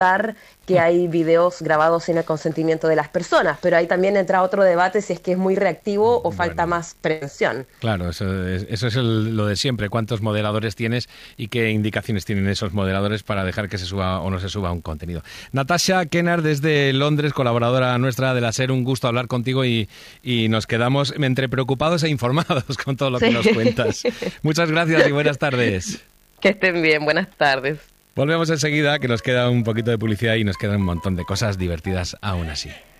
que hay videos grabados sin el consentimiento de las personas, pero ahí también entra otro debate si es que es muy reactivo o falta más prevención. Claro, eso es lo de siempre, cuántos moderadores tienes y qué indicaciones tienen esos moderadores para dejar que se suba o no se suba un contenido. Natasha Kennard desde Londres, colaboradora nuestra de la SER, un gusto hablar contigo y nos quedamos entre preocupados e informados con todo lo que nos cuentas. Muchas gracias y buenas tardes. Que estén bien, buenas tardes. Volvemos enseguida, que nos queda un poquito de publicidad y nos quedan un montón de cosas divertidas aún así.